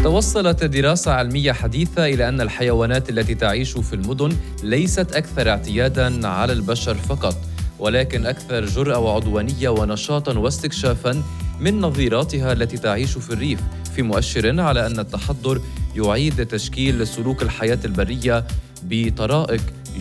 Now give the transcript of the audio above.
توصلت دراسة علمية حديثة إلى أن الحيوانات التي تعيش في المدن ليست أكثر اعتياداً على البشر فقط، ولكن أكثر جرأة وعدوانية ونشاطاً واستكشافاً من نظيراتها التي تعيش في الريف، في مؤشر على أن التحضر يعيد تشكيل سلوك الحياة البرية بطرائق